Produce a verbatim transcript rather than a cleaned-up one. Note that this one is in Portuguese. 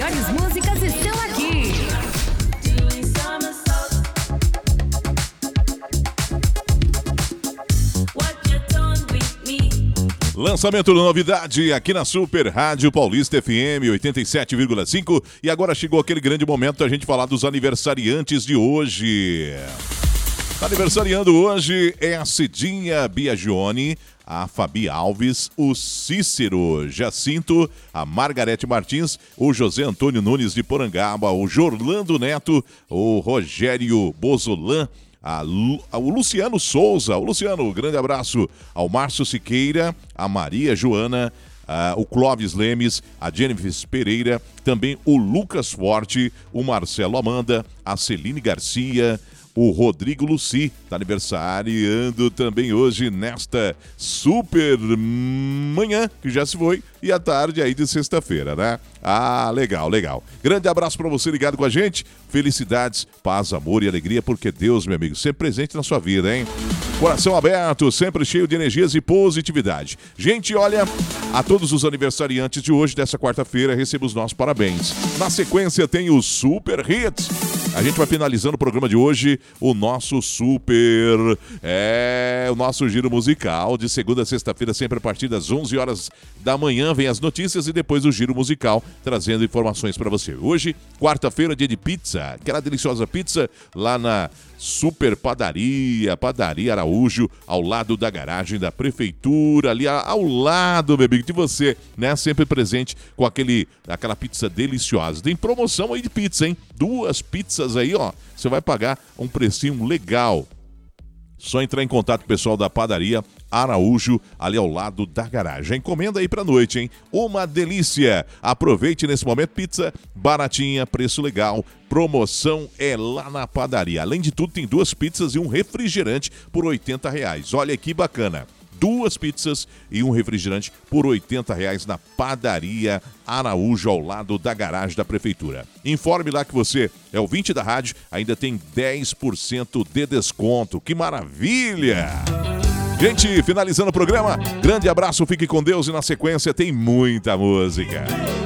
melhores músicas estão aqui. Lançamento da novidade aqui na Super Rádio Paulista F M oitenta e sete vírgula cinco. E agora chegou aquele grande momento da gente falar dos aniversariantes de hoje. Aniversariando hoje é a Cidinha Biagione, a Fabi Alves, o Cícero Jacinto, a Margarete Martins, o José Antônio Nunes de Porangaba, o Jorlando Neto, o Rogério Bozolan, a Lu, o Luciano Souza, o Luciano, grande abraço ao Márcio Siqueira, a Maria Joana, Uh, o Clóvis Lemes, a Jennifer Pereira, também o Lucas Forte, o Marcelo Amanda, a Celine Garcia, o Rodrigo Luci, está aniversariando também hoje nesta super manhã, que já se foi, e à tarde aí de sexta-feira, né? Ah, legal, legal. Grande abraço para você ligado com a gente. Felicidades, paz, amor e alegria, porque Deus, meu amigo, sempre presente na sua vida, hein? Coração aberto, sempre cheio de energias e positividade. Gente, olha, a todos os aniversariantes de hoje, dessa quarta-feira, recebo os nossos parabéns. Na sequência tem o Super Hits. A gente vai finalizando o programa de hoje, o nosso super, é, o nosso giro musical, de segunda a sexta-feira, sempre a partir das onze horas da manhã, vem as notícias e depois o giro musical, trazendo informações para você. Hoje, quarta-feira, dia de pizza, aquela deliciosa pizza lá na Super Padaria, Padaria Araújo, ao lado da garagem da prefeitura, ali ao lado, meu amigo, de você, né? Sempre presente com aquele, aquela pizza deliciosa. Tem promoção aí de pizza, hein? Duas pizzas aí, ó. Você vai pagar um precinho legal. Só entrar em contato com o pessoal da Padaria Araújo, ali ao lado da garagem. Encomenda aí pra noite, hein? Uma delícia! Aproveite nesse momento, pizza baratinha, preço legal. Promoção é lá na padaria. Além de tudo, tem duas pizzas e um refrigerante por oitenta reais. Olha que bacana! Duas pizzas e um refrigerante por oitenta reais na Padaria Araújo, ao lado da garagem da prefeitura. Informe lá que você é ouvinte da rádio, ainda tem dez por cento de desconto. Que maravilha! Gente, finalizando o programa, grande abraço, fique com Deus e na sequência tem muita música.